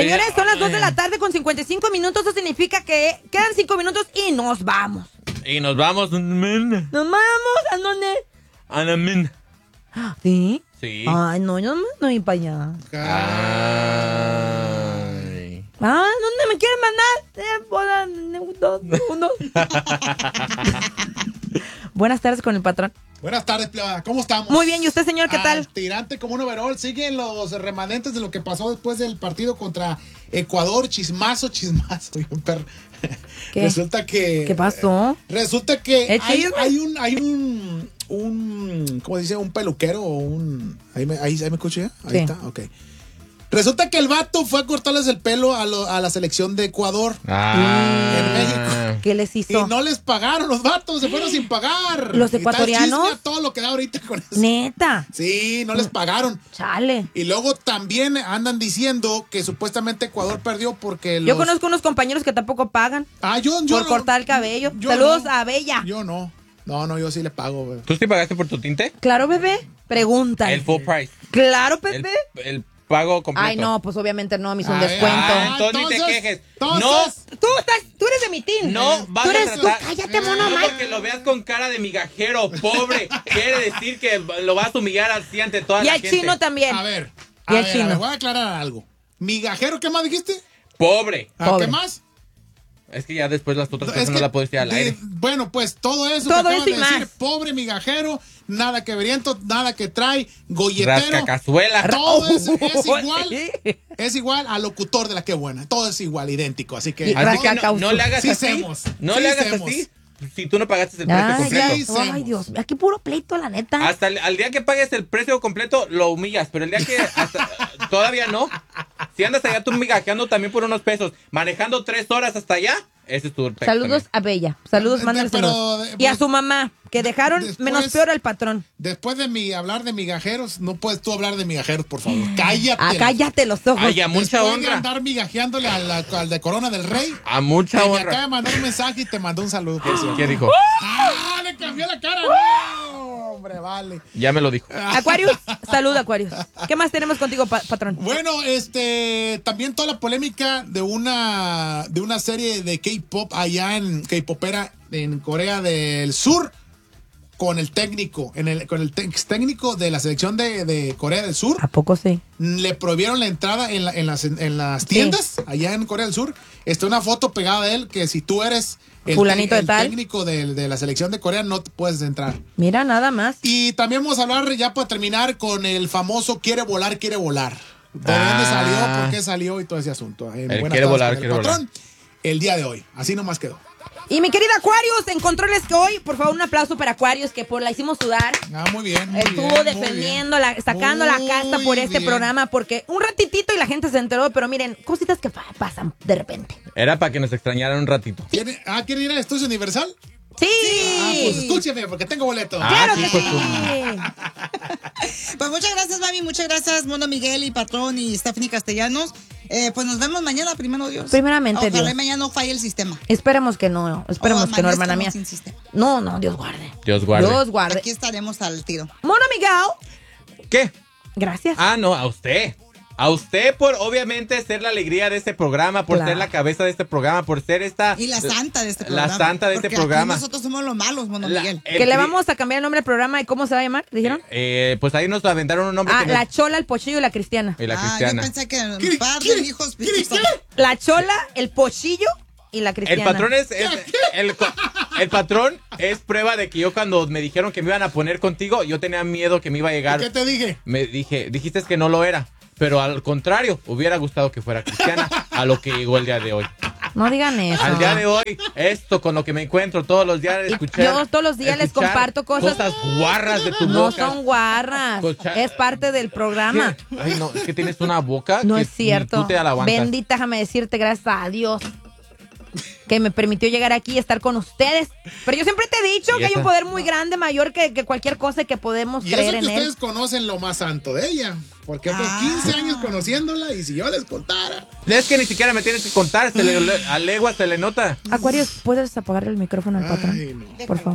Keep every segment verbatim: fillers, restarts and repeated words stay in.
Señores, son las dos de la tarde con cincuenta y cinco minutos. Eso significa que quedan cinco minutos y nos vamos. Y nos vamos. ¿Nos vamos? ¿A dónde? A la mina. ¿Sí? Sí. Ay, no, yo no me voy para allá. Ay. Ah, ¿dónde me quieren mandar? Eh, por dos segundos. Buenas tardes con el patrón. Buenas tardes, plebada. ¿Cómo estamos? Muy bien, ¿y usted, señor, qué Al tal? Tirante como un overall. Siguen los remanentes de lo que pasó después del partido contra Ecuador. Chismazo, chismazo. ¿Qué? Resulta que... ¿Qué pasó? Resulta que ¿El hay, chisme? hay un... Hay un... un ¿Cómo dice? Un peluquero o un... ¿Ahí me, ahí, ahí me escuché? Ahí Sí. está, ok. Resulta que el vato fue a cortarles el pelo a, lo, a la selección de Ecuador. Ah. En México. ¿Qué les Y hizo? no les pagaron los vatos, se fueron sin pagar. ¿Los Y está el ecuatorianos? chisme a todo lo que da ahorita con eso. Neta. Sí, no les pagaron. Chale. Y luego también andan diciendo que supuestamente Ecuador perdió porque los... Yo conozco unos compañeros que tampoco pagan Ah, yo, yo por no. cortar el cabello. Yo Saludos no. a Bella. Yo no. No, no, yo sí le pago, güey. ¿Tú sí pagaste por tu tinte? Claro, bebé. Pregunta. El full price. Claro, El, Pepe. el pago completo. Ay, no, pues obviamente no, me hizo un Ay, descuento. Ah, entonces, ni te entonces- quejes. entonces- Tú estás, tú eres de mi team. No, vas tú a eres tratar. tú, cállate, mono, No, Mike. porque lo veas con cara de migajero, pobre. Quiere decir que lo vas a humillar así ante toda Y la al gente. chino también. A ver, Y a el ver, chino. a ver, voy a aclarar algo. Migajero, ¿qué más dijiste? Pobre. ¿A Pobre. qué más? Es que ya después las otras Es cosas no que la puedes decir al de- aire. Bueno, pues todo eso Todo que eso acabas y de decir, más. pobre migajero, nada que veriento, nada que trae, golletero. Rascacazuela. Todo es, es Oh, igual, sí. es igual al locutor de La Qué Buena. Todo es igual, idéntico. Así que Y Así que no, rascacausu. no le hagas Sí así. hacemos, No sí le hagas hacemos. así. Si tú no pagaste el precio Ay, completo. sí. ay, hacemos. Dios, aquí puro pleito, la neta. Hasta el al día que pagues el precio completo, lo humillas. Pero el día que hasta, todavía no. Si andas allá tú migajeando también por unos pesos, manejando tres horas hasta allá, ese es tu perfecto. Saludos a Bella. Saludos, De- mándale pero, saludos. de- Y a su mamá, que dejaron Después- menos peor al patrón. después de mi hablar de migajeros, no puedes tú hablar de migajeros, por favor. Cállate. Ah, cállate los ojos. Ay, a mucha Después de honra. andar migajeándole a la- al de Corona del Rey, A mucha que me acaba honra. de mandar un mensaje y te mandó un saludo. Por cierto. ¿Qué dijo? ¡Ah! Le cambió la cara. No, hombre, vale. Ya me lo dijo. Aquarius, salud, Aquarius. ¿Qué más tenemos contigo, pa- patrón? Bueno, este, también toda la polémica de una de una serie de K-pop allá en K-popera en Corea del Sur con el técnico, en el con el te- técnico de la selección de, de Corea del Sur. ¿A poco sí? Le prohibieron la entrada en, la- en las, en las tiendas allá en Corea del Sur. Está una foto pegada de él que si tú eres el, Fulanito de el tal. técnico de, de la selección de Corea no te puedes entrar. Mira, nada más. Y también vamos a hablar ya para terminar con el famoso quiere volar, quiere volar. ¿De Ah. dónde salió? ¿Por qué salió? Y todo ese asunto. En El Buenas quiere tardes volar, con el quiere patrón, el día de hoy. Así nomás quedó. Y mi querida Aquarius, en controles que hoy, por favor, un aplauso para Aquarius, que por la hicimos sudar. Ah, muy bien. Muy Estuvo bien, muy defendiendo, bien. la, sacando la Muy casta por este bien. programa, porque un ratitito y la gente se enteró, pero miren, cositas que pa- pasan de repente. Era para que nos extrañaran un ratito. ¿Quiere- ah, ¿quiere ir al Estudio Universal? ¡Sí! Ah, pues escúcheme, porque tengo boleto. Ah, ¡Claro sí, que pues, sí! Pues muchas gracias, mami. Muchas gracias, Mono Miguel y Patrón y Stephanie Castellanos. Eh, pues nos vemos mañana, primero Dios. Primeramente, Ojalá Dios. y mañana no falle el sistema. Esperemos que no, esperemos O que no, hermana amanezcamos mía. sin sistema. No, no, Dios guarde. Dios guarde. Dios guarde. Aquí estaremos al tiro. Mono Miguel, ¿Qué? gracias. Ah, no, a usted. A usted por obviamente ser la alegría de este programa, por Claro. ser la cabeza de este programa, por ser esta... Y la santa de este La programa. santa de este Porque aquí programa. nosotros somos los malos, Mono La- Miguel. el que le tri- vamos a cambiar el nombre del programa y cómo se va a llamar, ¿dijeron? Eh, pues ahí nos aventaron un nombre Ah, que nos- la chola, el pochillo y la cristiana. y la ah, cristiana. yo pensé que ¿Qué- un par qué- de hijos. qué- qué? La chola, el pochillo y la El cristiana. patrón es, es- el, co- el patrón es prueba de que yo cuando me dijeron que me iban a poner contigo, yo tenía miedo que me iba a llegar. ¿Qué te dije? Me dije, dijiste que no lo era, pero al contrario, hubiera gustado que fuera cristiana a lo que llegó el día de hoy. No digan eso. Al día de hoy, esto con lo que me encuentro todos los días, Y escuchar. yo todos los días les escuchar comparto cosas- guarras de tu No boca. son guarras. Escucha- Es parte del programa. ¿Qué? Ay, no, es que tienes una boca No que es cierto. ni tú te la aguantas. Bendita, déjame decirte, gracias a Dios, que me permitió llegar aquí y estar con ustedes. Pero yo siempre te he dicho Y que hay esa- un poder muy grande, mayor que, que cualquier cosa y que podemos Y eso creer que en él. ustedes conocen lo más santo de ella. Porque otros Ah. quince años conociéndola y si yo les contara. Es que ni siquiera me tienes que contar, se le, le- a legua se le nota. Acuarios, ¿puedes apagar el micrófono al patrón? Ay, no. Por favor.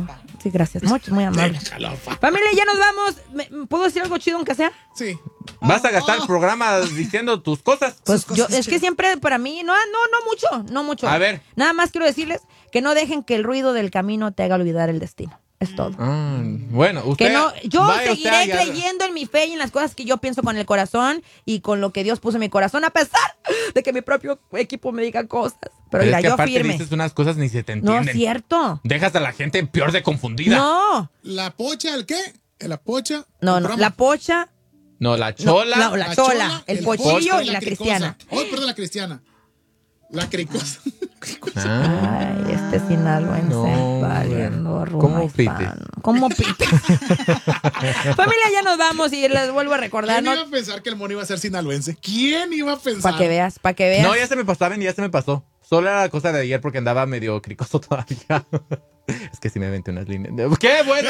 Sí, gracias. Mucho, muy amable. Déjalo, pa. Familia, ya nos vamos. ¿Me- ¿Puedo decir algo chido aunque sea? Sí. ¿Vas a gastar el programa diciendo tus cosas? Pues Sus yo, cosas es que chidas. siempre para mí, no, no, no mucho, no mucho. A ver. Nada más quiero decirles que no dejen que el ruido del camino te haga olvidar el destino. Es todo. Ah, bueno, usted... Que no, yo vaya usted seguiré allá. creyendo en mi fe y en las cosas que yo pienso con el corazón y con lo que Dios puso en mi corazón, a pesar de que mi propio equipo me diga cosas. Pero, Pero mira, es que yo aparte firme. dices unas cosas ni se te No entienden. es cierto. Dejas a la gente peor de confundida. No, La pocha, ¿el qué? ¿La pocha? no, El no. programa. La pocha, No, la no, chola. no, la, chola, el pochillo postre, y la cricosa. cristiana. Oh, perdón, la cristiana. La cricosa. Ah, Ay, este sinaloense No, valiendo güey. ¿Cómo ruma y pite? pan. ¿Cómo pite? Familia, ya nos vamos y les vuelvo a recordar, ¿Quién ¿no? iba a pensar que el mono iba a ser sinaloense? ¿Quién iba a pensar? Para que veas, para que veas. no, ya se me pasó, ya se me pasó. Solo era la cosa de ayer porque andaba medio cricoso todavía. Es que sí me aventé unas líneas. ¡Qué bueno!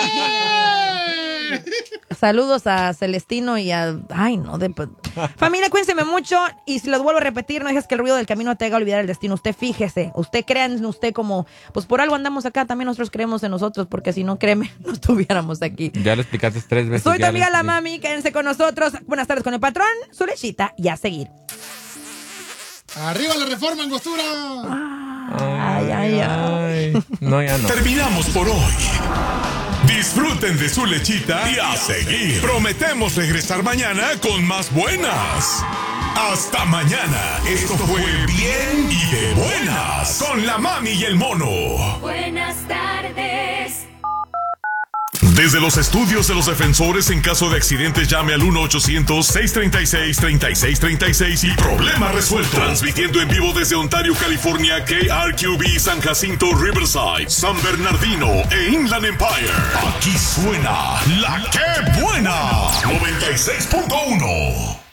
¡Eh! Saludos a Celestino y a... Ay, no. De... Familia, cuídense mucho. Y si los vuelvo a repetir, no dejes que el ruido del camino te haga olvidar el destino. Usted fíjese. Usted crea en usted como... Pues por algo andamos acá. También nosotros creemos en nosotros. Porque si no, créeme, no estuviéramos aquí. Ya lo explicaste tres veces. Soy tu ya amiga lo La expliqué. Mami. Quédense con nosotros. Buenas tardes con el patrón. Su lechita y a seguir. ¡Arriba la reforma, Angostura! Ay, ay, ay. Ay. No, ya no. Terminamos por hoy. Disfruten de su lechita y a seguir. Prometemos regresar mañana con más buenas. Hasta mañana. Esto fue Bien y de Buenas con la Mami y el Mono. Buenas tardes. Desde los estudios de los defensores, en caso de accidentes, llame al uno ochocientos, seiscientos treinta y seis, treinta y seis treinta y seis y problema resuelto. Transmitiendo en vivo desde Ontario, California, K R Q B, San Jacinto, Riverside, San Bernardino e Inland Empire. Aquí suena la que buena. noventa y seis punto uno.